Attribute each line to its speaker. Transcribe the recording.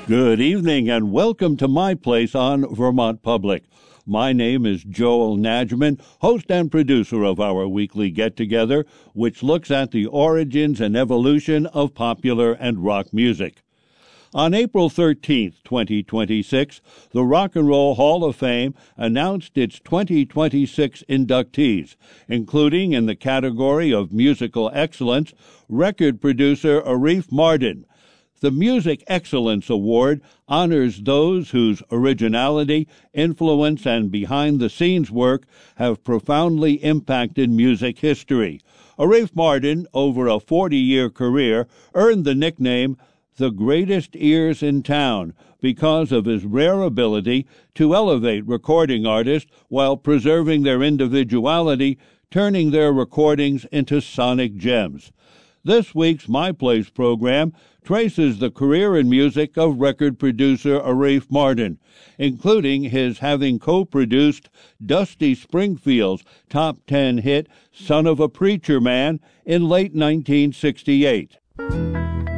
Speaker 1: Good evening and welcome to my place on Vermont Public. My name is Joel Najman, host and producer of our weekly get-together, which looks at the origins and evolution of popular and rock music. On April 13, 2026, the Rock and Roll Hall of Fame announced its 2026 inductees, including in the category of musical excellence, record producer Arif Mardin. The Music Excellence Award honors those whose originality, influence, and behind-the-scenes work have profoundly impacted music history. Arif Mardin, over a 40-year career, earned the nickname the greatest ears in town because of his rare ability to elevate recording artists while preserving their individuality, turning their recordings into sonic gems. This week's My Place program traces the career and music of record producer Arif Mardin, including his having co-produced Dusty Springfield's top 10 hit Son of a Preacher Man in late 1968.